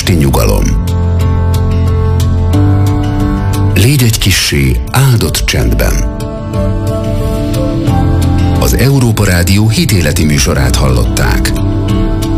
testi nyugalom. Légy egy kissé áldott csendben. Az Európa Rádió hitéleti műsorát hallották.